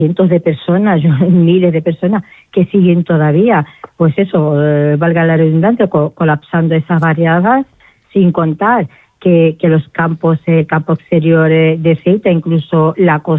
cientos de personas, miles de personas que siguen todavía, pues eso, valga la redundancia, colapsando esas barriadas, sin contar que los campos, el campo exterior de Ceuta, incluso la costa